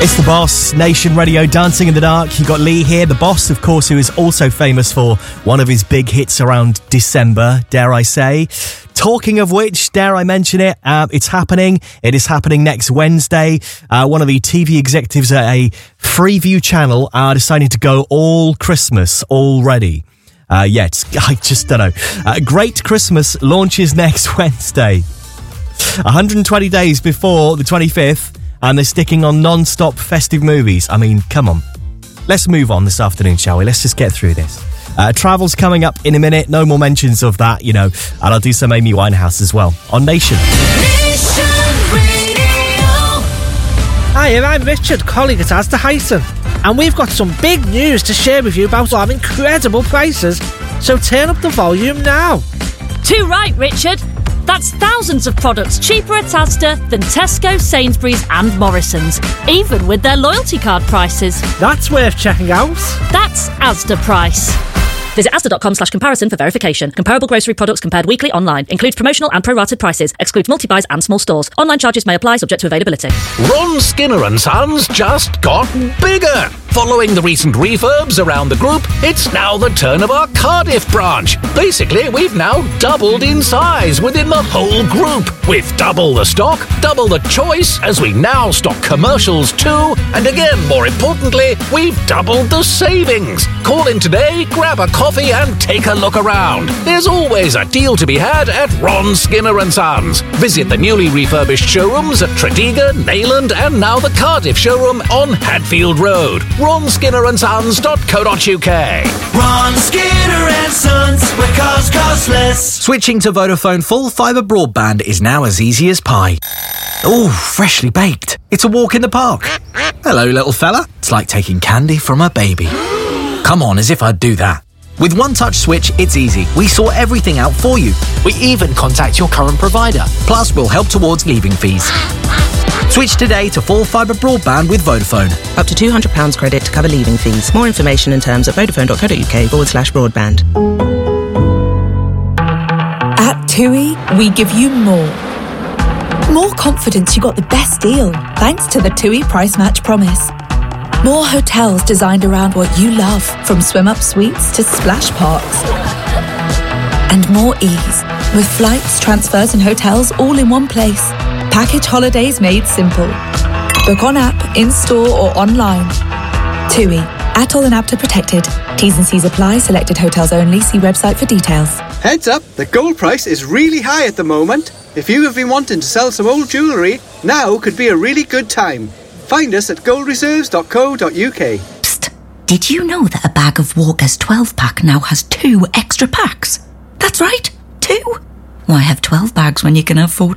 It's The Boss, Nation Radio, Dancing in the Dark. You got Lee here, The Boss, of course, who is also famous for one of his big hits around December, dare I say. Talking of which, dare I mention it, it's happening. It is happening next Wednesday. One of the TV executives at a Freeview channel are deciding to go all Christmas already. I just don't know. Great Christmas launches next Wednesday. 120 days before the 25th. And they're sticking on non-stop festive movies. I mean, come on. Let's move on this afternoon, shall we? Let's just get through this. Travel's coming up in a minute. No more mentions of that, you know. And I'll do some Amy Winehouse as well on Nation. Nation Radio. Hi, I'm Richard, colleague at Asda Hyson. And we've got some big news to share with you about our incredible prices. So turn up the volume now. Too right, Richard. That's thousands of products cheaper at Asda than Tesco, Sainsbury's and Morrison's, even with their loyalty card prices. That's worth checking out. That's Asda Price. Visit asda.com/comparison for verification. Comparable grocery products compared weekly online. Includes promotional and prorated prices. Excludes multi-buys and small stores. Online charges may apply subject to availability. Ron Skinner and Sons just got bigger. Following the recent refurbs around the group, it's now the turn of our Cardiff branch. Basically, we've now doubled in size within the whole group. With double the stock, double the choice, as we now stock commercials too. And again, more importantly, we've doubled the savings. Call in today, grab a coffee and take a look around. There's always a deal to be had at Ron Skinner and Sons. Visit the newly refurbished showrooms at Tredegar, Neyland and now the Cardiff showroom on Hadfield Road. RonSkinnerandSons.co.uk. Ron Skinner and Sons, where cars cost less. Switching to Vodafone full fibre broadband is now as easy as pie. Ooh, freshly baked. It's a walk in the park. Hello, little fella. It's like taking candy from a baby. Come on, as if I'd do that. With One Touch Switch, it's easy. We sort everything out for you. We even contact your current provider. Plus, we'll help towards leaving fees. Switch today to full fibre broadband with Vodafone. Up to £200 credit to cover leaving fees. More information and terms at vodafone.co.uk/broadband. At TUI, we give you more. More confidence you got the best deal, thanks to the TUI Price Match Promise. More hotels designed around what you love, from swim-up suites to splash parks. And more ease, with flights, transfers and hotels all in one place. Package holidays made simple. Book on app, in-store or online. TUI. ATOL and APTA protected. T's and C's apply. Selected hotels only. See website for details. Heads up, the gold price is really high at the moment. If you have been wanting to sell some old jewellery, now could be a really good time. Find us at goldreserves.co.uk. Psst, did you know that a bag of Walker's 12-pack now has 2 extra packs? That's right, 2. Why have 12 bags when you can have 14?